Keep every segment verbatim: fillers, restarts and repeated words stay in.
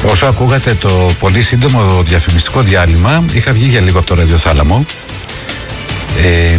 Όσο ακούγατε το πολύ σύντομο διαφημιστικό διάλειμμα, είχα βγει για λίγο από το ραδιοθάλαμο. Ε,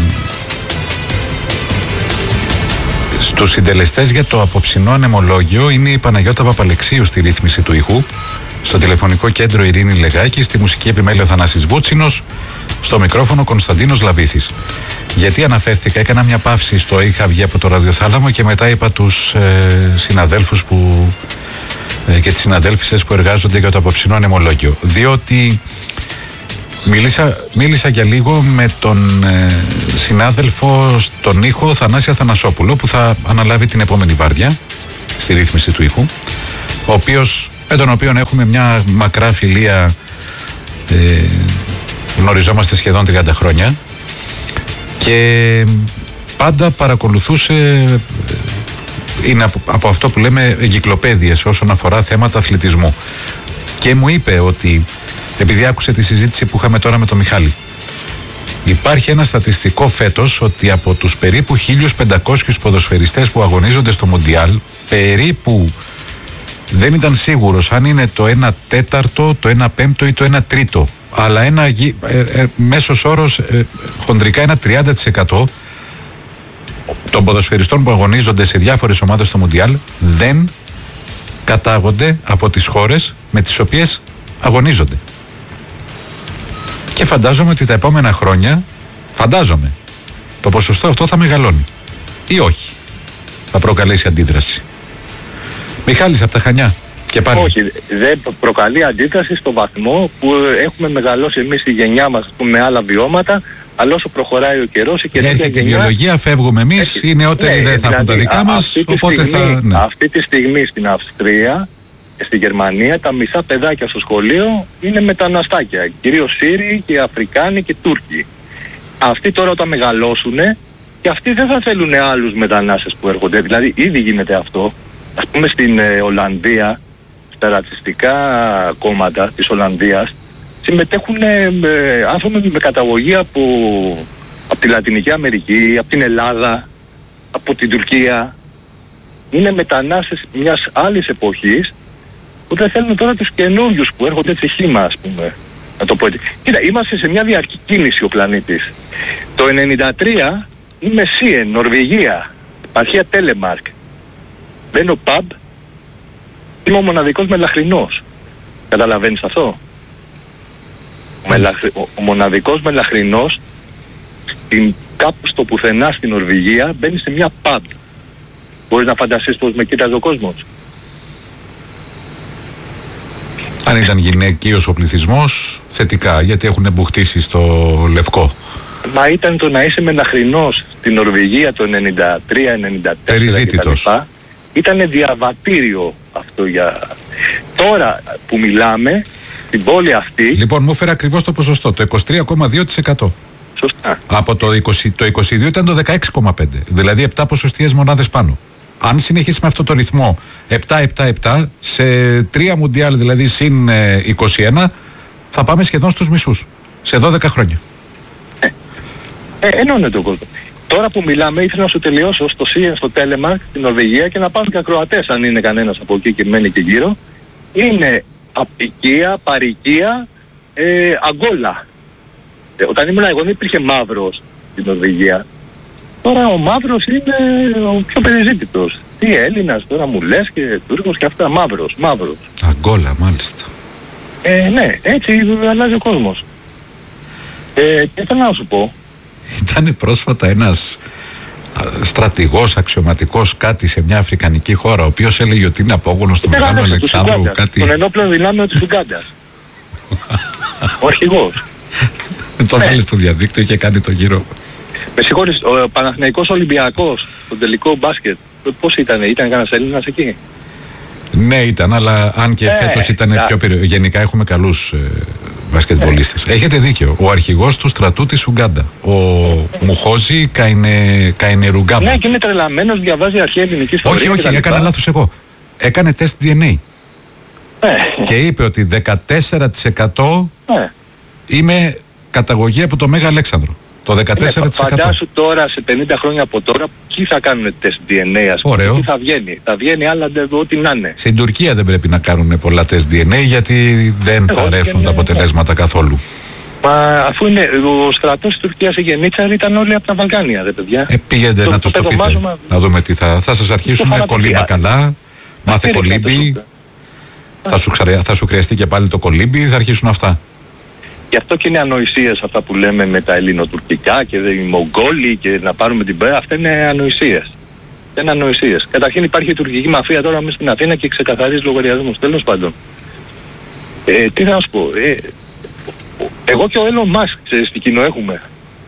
στους συντελεστές για το απόψινό ανεμολόγιο είναι η Παναγιώτα Παπαλεξίου στη ρύθμιση του ήχου, στο τηλεφωνικό κέντρο Ειρήνη Λεγάκη, στη μουσική επιμέλεια ο Θανάσης Βούτσινος, στο μικρόφωνο Κωνσταντίνος Λαβήθης. Γιατί αναφέρθηκα, έκανα μια παύση στο είχα βγει από το ραδιοθάλαμο και μετά είπα τους ε, συναδέλφους που, ε, και τις συναδέλφισες που εργάζονται για το απόψινό ανεμολόγιο. Διότι μίλησα, μίλησα για λίγο με τον ε, συνάδελφο στον ήχο Θανάση Αθανασόπουλο, που θα αναλάβει την επόμενη βάρδια στη ρύθμιση του ήχου, ο οποίος, με τον οποίο έχουμε μια μακρά φιλία, ε, γνωριζόμαστε σχεδόν τριάντα χρόνια και πάντα παρακολουθούσε, είναι από, από αυτό που λέμε εγκυκλοπαίδειες όσον αφορά θέματα αθλητισμού, και μου είπε ότι, επειδή άκουσε τη συζήτηση που είχαμε τώρα με τον Μιχάλη, υπάρχει ένα στατιστικό φέτος ότι από τους περίπου χίλιους πεντακόσιους ποδοσφαιριστές που αγωνίζονται στο Μουντιάλ, περίπου δεν ήταν σίγουρος αν είναι το ένα τέταρτο, το ένα πέμπτο ή το ένα τρίτο, αλλά ένα ε, ε, μέσος όρος ε, χοντρικά ένα τριάντα τοις εκατό των ποδοσφαιριστών που αγωνίζονται σε διάφορες ομάδες στο Μουντιάλ δεν κατάγονται από τις χώρες με τις οποίες αγωνίζονται. Και φαντάζομαι ότι τα επόμενα χρόνια, φαντάζομαι, το ποσοστό αυτό θα μεγαλώνει. Ή όχι, θα προκαλέσει αντίδραση. Μιχάλης από τα Χανιά. Και πάλι. Όχι, δεν προκαλεί αντίδραση στο βαθμό που έχουμε μεγαλώσει εμείς στη γενιά μας με άλλα βιώματα, αλλά όσο προχωράει ο καιρός, η καινούργια γενιά... Έρχεται η βιολογία, φεύγουμε εμείς, έχει... οι νεότεροι ναι, δεν θα δηλαδή, έχουν τα δικά μας, οπότε στιγμή, θα... Ναι. Αυτή τη στιγμή στην Αυστρία και στη Γερμανία τα μισά παιδάκια στο σχολείο είναι μεταναστάκια, κυρίως Σύριοι και Αφρικάνοι και Τούρκοι. Αυτοί τώρα όταν μεγαλώσουν, και αυτοί δεν θα θέλουν άλλους μετανάστες που έρχονται, δηλαδή ήδη γίνεται αυτό. Ας πούμε στην ε, Ολλανδία, στα ρατσιστικά κόμματα της Ολλανδίας συμμετέχουν ε, ε, άνθρωποι με καταγωγή από, από τη Λατινική Αμερική, από την Ελλάδα, από την Τουρκία. Είναι μετανάστες μιας άλλης εποχής που δεν θέλουν τώρα τους καινούριους που έρχονται σε χύμα, ας πούμε. Να το πω έτσι. Κοίτα, είμαστε σε μια διαρκή κίνηση ο πλανήτης. Το ενενήντα τρία είμαι Σίεν, Νορβηγία, επαρχία Τέλεμαρκ. Μπαίνω pub, είμαι ο μοναδικός μελαχρινός. Καταλαβαίνεις αυτό? Ο, μελαχρι... ο, ο μοναδικός μελαχρινός στην... κάπου στο πουθενά στην Νορβηγία μπαίνει σε μια pub. Μπορείς να φανταστείς πως με κοίταζε ο κόσμος? Αν ήταν γυναικείος ο πληθυσμός, θετικά, γιατί έχουν μπουχτίσει στο λευκό. Μα ήταν το να είσαι μελαχρινός στην Νορβηγία το ενενήντα τρία ενενήντα τέσσερα Περιζήτητος. Ήτανε διαβατήριο αυτό για... Τώρα που μιλάμε, στην πόλη αυτή... Λοιπόν, μου έφερε ακριβώς το ποσοστό, το είκοσι τρία κόμμα δύο τοις εκατό. Σωστά. Από το είκοσι, το είκοσι δύο ήταν το δεκαέξι κόμμα πέντε τοις εκατό, δηλαδή επτά ποσοστιαίες μονάδες πάνω. Αν συνεχίσει με αυτό το ρυθμό επτά επτά επτά, σε τρία μουντιάλ, δηλαδή συν είκοσι ένα, θα πάμε σχεδόν στους μισούς, σε δώδεκα χρόνια. Ε, ε, ενώνεται ο κόσμος. Τώρα που μιλάμε ήθελα να σου τελειώσω στο Σίεν, στο Τέλεμαρκ, στην Νορβηγία, και να πάρουν και ακροατές αν είναι κανένας από εκεί και μένει και γύρω. Είναι απικία, παρικία, ε, αγκόλα. Ε, όταν ήμουν εγώ δεν υπήρχε μαύρος στην Νορβηγία. Τώρα ο μαύρος είναι ο πιο περιζήτητος. Τι Έλληνας τώρα μου λες και Τούρκος και αυτά, μαύρος, μαύρος. Αγκόλα, μάλιστα. Ε, ναι, έτσι αλλάζει ο κόσμος. Ε, και θέλω να σου πω. Ήταν πρόσφατα ένας στρατηγός, αξιωματικός κάτι σε μια αφρικανική χώρα, ο οποίος έλεγε ότι είναι απόγονος του Μεγάλου Αλεξάνδρου, κάτι... Των ενόπλων δυνάμεων της Ουγκάντας. Ο αρχηγός. Τον βάλει στο διαδίκτυο και κάνει το γύρο. Με συγχωρείς, ο Παναθηναϊκός Ολυμπιακός, το τελικό μπάσκετ, πώς ήτανε, ήταν κανένας Έλληνας εκεί? Ναι, ήταν, αλλά αν και ε, φέτος ήταν ε, πιο περίεργο. Γενικά έχουμε καλούς ε, μπασκετμπολίστες. Ε. Έχετε δίκιο. Ο αρχηγός του στρατού της Ουγκάντα, ο Μουχόζη Καϊνε, Καϊνερουγκάμα. Ναι, και είναι τρελαμένος, διαβάζει αρχαία ελληνική ιστορία. Όχι, όχι, έκανα λάθος εγώ. Έκανε τεστ ντι εν έι. Ε. Και είπε ότι δεκατέσσερα τοις εκατό ε. είμαι καταγωγή από το Μέγα Αλέξανδρο. Το δεκατέσσερα τοις εκατό. Φαντάσου τώρα σε πενήντα χρόνια από τώρα, ποιοι θα κάνουν τεστ ντι εν έι, ας πούμε, τι θα βγαίνει. Θα βγαίνει άλλα ό,τι να είναι. Στην Τουρκία δεν πρέπει να κάνουν πολλά τεστ ντι εν έι γιατί δεν θα αρέσουν τα αποτελέσματα καθόλου. Μα αφού είναι, ο στρατός της Τουρκίας η Γενίτσαρη ήταν όλοι από τα Βαλκάνια, ρε παιδιά. Ε, πήγαινε να τους το πείτε, μάζωμα... να δούμε τι θα, θα σας αρχίσουν κολύμπα καλά, μάθε κολύμπι, θα σου, θα σου χρειαστεί και πάλι το κολύμπι, θα αρχίσουν αυτά. Γι' αυτό και είναι ανοησίες αυτά που λέμε με τα ελληνοτουρκικά και οι Μογγόλοι και να πάρουμε την πέρα, αυτά είναι ανοησίες. Είναι ανοησίες. Καταρχήν υπάρχει η τουρκική μαφία τώρα μέσα στην Αθήνα και ξεκαθαρίζει λογαριασμούς, τέλος πάντων. Ε, τι θα σου πω, ε, εγώ και ο Elon Musk, ξέρεις τι κοινό έχουμε.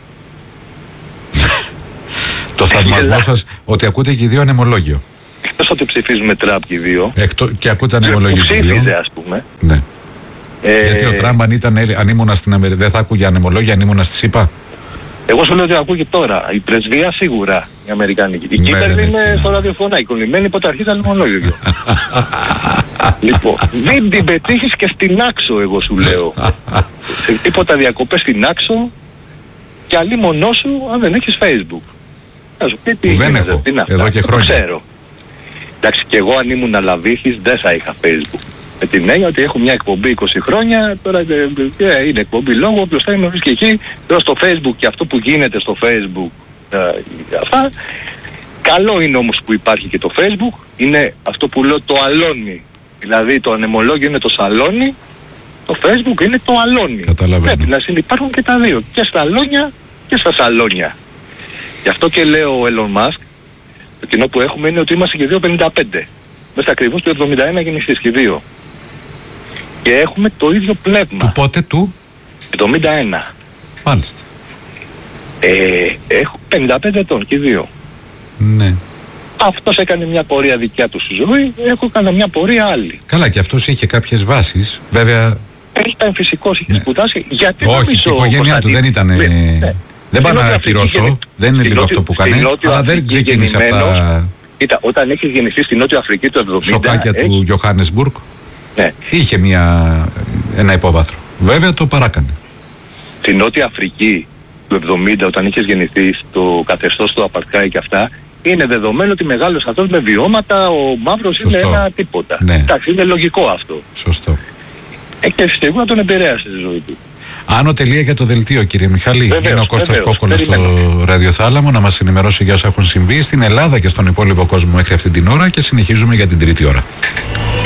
Το θαυμασμό σας ότι ακούτε και οι δύο ανεμολόγιο. Εκτός ότι ψηφίζουμε Τραμπ και οι δύο. Εκτό, και ακούτε ανεμολόγιο και οι δύο. Ψήφιζε, ας πούμε. Ναι. Ε, Γιατί ο Τραμπ αν, ήταν, αν ήμουνα στην Αμερική δεν θα ακούγε ανεμολόγια, αν ήμουνα στη ΣΥΠΑ. Εγώ σου λέω ότι ακούγε τώρα. Η πρεσβεία σίγουρα η Αμερικανική. Η Κύπερ είναι στο ραδιοφωνάκι. Κολλημένη ποτέ αρχίζει ανεμολόγιο. Λοιπόν, μην την πετύχεις και στην Άξο, εγώ σου λέω. Σε τίποτα διακοπές στην Άξο και αλλή μονό σου αν δεν έχεις Facebook. Θα σου πει τι δεν έχω, τι να εδώ και χρόνια. Το ξέρω. Εντάξει, και εγώ αν ήμουν αλαβήχης δεν θα είχα Facebook. Με την έννοια ότι έχω μια εκπομπή είκοσι χρόνια, τώρα ε, είναι εκπομπή λόγω, όποιος θα είμαι και εκεί, τώρα στο Facebook και αυτό που γίνεται στο Facebook, ε, αυτά. Καλό είναι όμως που υπάρχει και το Facebook, είναι αυτό που λέω το αλόνι. Δηλαδή το ανεμολόγιο είναι το σαλόνι, το Facebook είναι το αλόνι. Καταλαβαίνω. Πρέπει να συνυπάρχουν και τα δύο, και στα αλόνια και στα σαλόνια. Γι' αυτό και λέω ο Elon Musk, το κοινό που έχουμε είναι ότι είμαστε και δύο πενήντα πέντε. Μέσα ακριβώς του εβδομήντα ένα γεννηθείς και δύο. Και έχουμε το ίδιο πνεύμα. Του πότε του? εβδομήντα ένα. Μάλιστα. Ε, έχω πενήντα πέντε ετών και δύο. Ναι. Αυτός έκανε μια πορεία δικιά του στη ζωή, έχω κάνει μια πορεία άλλη. Καλά, και αυτός είχε κάποιες βάσεις, βέβαια. Ήταν φυσικός, είχε ναι. σπουδάσει. Γιατί όχι, και η οικογένειά του δεν ήταν... Ναι, ναι. Δεν πάω να ακυρώσω, δεν είναι λίγο αυτό που έκανε, αλλά δεν ξεκίνησε από τα... Κοίτα, όταν έχεις γεννηθεί στην Νότια Αφρική το εβδομήντα... Σοκάκια έχεις... του Johannesburg, ναι. είχε μια, ένα υπόβαθρο. Βέβαια το παράκανε. Στην Νότια Αφρική του εβδομήντα, όταν είχες γεννηθεί στο καθεστώς του Απαρτχάιντ και αυτά, είναι δεδομένο ότι μεγάλος αυτός με βιώματα, ο μαύρος είναι ένα τίποτα. Ναι. Εντάξει, είναι λογικό αυτό. Σωστό. Ε, και σίγουρα τον επηρέασε στη ζωή του. Άνω τελεία για το δελτίο, κύριε Μιχάλη. Βεβαίως, είναι ο Κώστας βεβαίως, Κόκκολος στο Ραδιοθάλαμο να μας ενημερώσει για όσα έχουν συμβεί στην Ελλάδα και στον υπόλοιπο κόσμο μέχρι αυτή την ώρα και συνεχίζουμε για την τρίτη ώρα.